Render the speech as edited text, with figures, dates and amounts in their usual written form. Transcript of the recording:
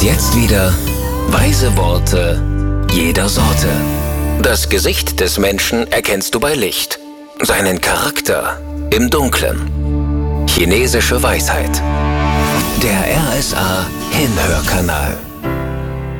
Und jetzt wieder weise Worte jeder Sorte. Das Gesicht des Menschen erkennst du bei Licht, seinen Charakter im Dunklen. Chinesische Weisheit. Der RSA Hinhörkanal.